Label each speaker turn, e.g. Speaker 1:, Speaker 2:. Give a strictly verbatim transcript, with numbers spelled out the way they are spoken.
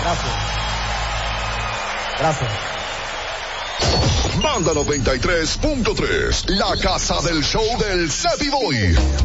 Speaker 1: Gracias. Gracias.
Speaker 2: Banda noventa y tres punto tres, la casa del show del Cepi Boy.